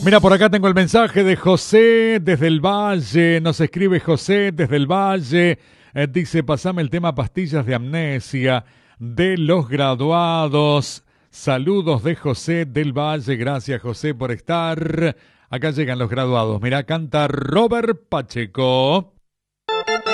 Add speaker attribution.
Speaker 1: Mira, por acá tengo el mensaje de José desde el Valle. Nos escribe José desde el Valle. Dice, pasame el tema pastillas de amnesia de los graduados. Saludos de José del Valle. Gracias, José, por estar. Acá llegan los graduados. Mira, canta Robert Pacheco.